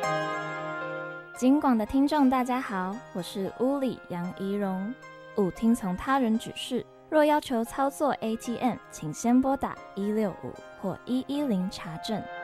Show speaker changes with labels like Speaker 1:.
Speaker 1: 警广的听众大家好，我是屋里杨怡蓉。勿听从他人指示，若要求操作 ATM， 请先拨打165或110查证。